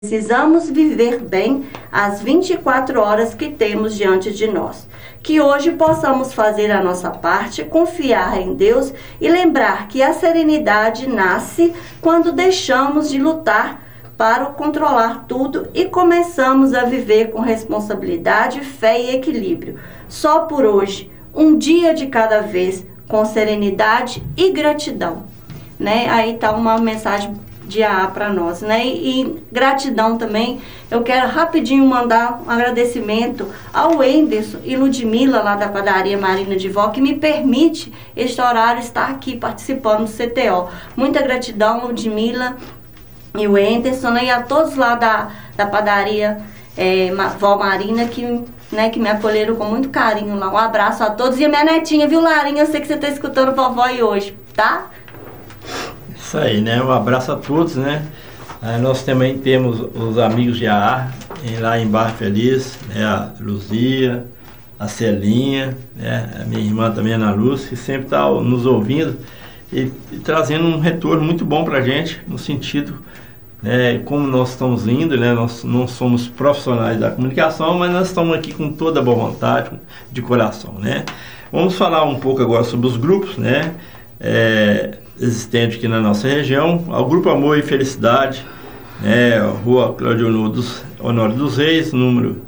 Precisamos viver bem as 24 horas que temos diante de nós. Que hoje possamos fazer a nossa parte, confiar em Deus e lembrar que a serenidade nasce quando deixamos de lutar para controlar tudo e começamos a viver com responsabilidade, fé e equilíbrio. Só por hoje, um dia de cada vez, com serenidade e gratidão. Né? Aí está uma mensagem de AA para nós, né? E gratidão também. Eu quero rapidinho mandar um agradecimento ao Enderson e Ludmila lá da padaria Marina de Vó, que me permite este horário estar aqui participando do CTO. Muita gratidão, Ludmila e o Enderson, né? E a todos lá da padaria Vó Marina que me acolheram com muito carinho lá. Um abraço a todos. E a minha netinha, viu, Larinha? Eu sei que você está escutando vovó aí hoje, tá? Isso aí, né? Um abraço a todos, né? Nós também temos os amigos de AA, lá em Barra Feliz, né? A Luzia, a Celinha, né? A minha irmã também, Ana Luz, que sempre está nos ouvindo e trazendo um retorno muito bom para a gente, no sentido, né, como nós estamos indo, né? Nós não somos profissionais da comunicação, mas nós estamos aqui com toda a boa vontade, de coração, né? Vamos falar um pouco agora sobre os grupos, né? Existente aqui na nossa região, ao Grupo Amor e Felicidade, Rua Cláudio Honório dos Reis, número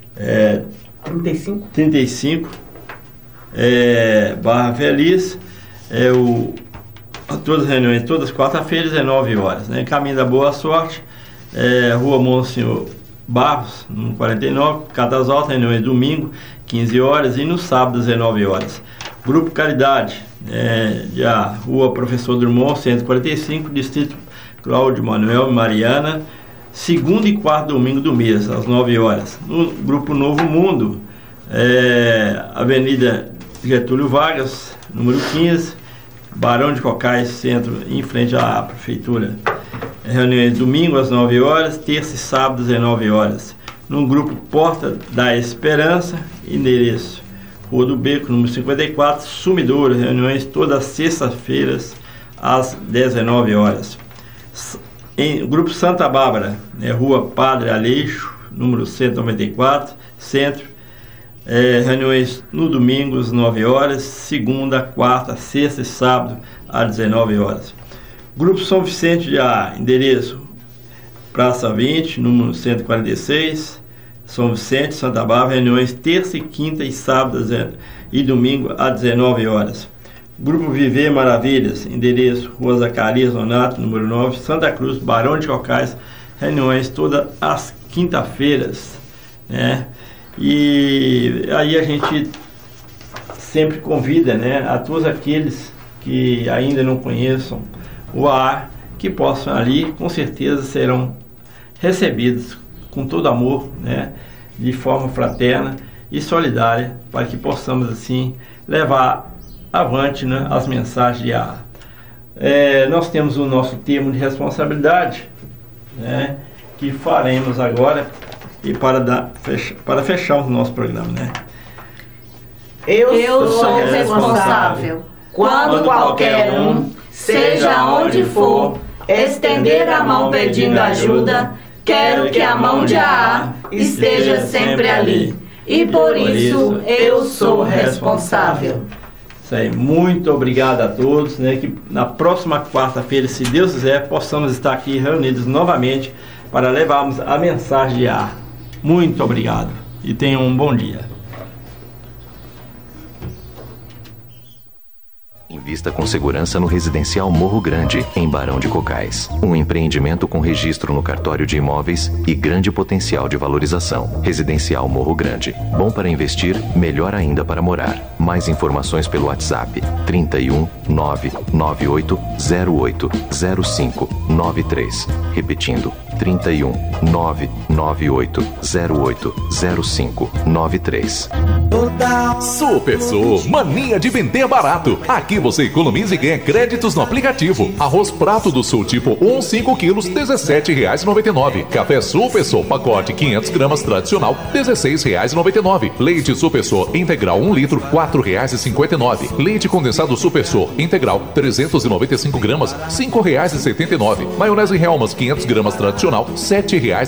35, Barra Feliz, todas as reuniões, todas as quarta-feiras, 9 horas, né? Caminho da Boa Sorte, Rua Monsenhor Barros, número 49, Catas Altas, reuniões domingo, 15 horas, e no sábado, 19 horas. Grupo Caridade, Rua Professor Drummond, 145, Distrito Cláudio Manuel e Mariana, segundo e quarto domingo do mês, às 9 horas. No Grupo Novo Mundo, Avenida Getúlio Vargas, número 15, Barão de Cocais, centro, em frente à Prefeitura. Reuniões domingo às 9 horas, terça e sábado às 19 horas. No Grupo Porta da Esperança, endereço Rua do Beco, número 54, Sumidouro, reuniões todas as sextas-feiras, às 19 horas. Em Grupo Santa Bárbara, Rua Padre Aleixo, número 194, Centro, reuniões no domingo, às 9 horas, segunda, quarta, sexta e sábado, às 19 horas. Grupo São Vicente de A, endereço Praça 20, número 146, São Vicente, Santa Bárbara, reuniões terça e quinta e sábado e domingo às 19 horas. Grupo Viver Maravilhas, endereço Rua Zacarias Donato, número 9, Santa Cruz, Barão de Cocais, reuniões todas as quinta-feiras, né? E aí a gente sempre convida, né, a todos aqueles que ainda não conheçam o AA, que possam ali, com certeza serão recebidos com todo amor, né, de forma fraterna e solidária, para que possamos assim levar avante, né, as mensagens de AA. Nós temos o nosso termo de responsabilidade, né, que faremos agora e para fechar o nosso programa, né? Eu sou responsável quando qualquer um, seja onde for, estender a mão pedindo ajuda. Quero que a mão de AA esteja sempre ali. E por isso eu sou responsável. Isso aí, muito obrigado a todos, né? Que na próxima quarta-feira, se Deus quiser, possamos estar aqui reunidos novamente para levarmos a mensagem de AA. Muito obrigado e tenham um bom dia. Invista com segurança no Residencial Morro Grande, em Barão de Cocais. Um empreendimento com registro no cartório de imóveis e grande potencial de valorização. Residencial Morro Grande. Bom para investir, melhor ainda para morar. Mais informações pelo WhatsApp 31 998 08 0593. Repetindo, 31 998 08 0593. Supersô, mania de vender barato. Aqui você economiza e ganha créditos no aplicativo. Arroz Prato do Sul tipo 1, 5 quilos, R$ 17,99. Café Supersô, pacote 500 gramas tradicional, R$ 16,99. Leite Supersô integral 1 litro, R$ 4,59. Leite condensado Supersô integral 395 gramas, R$ 5,79. Maionese Hellmann's 500 gramas tradicional, tradicional R$ 7,00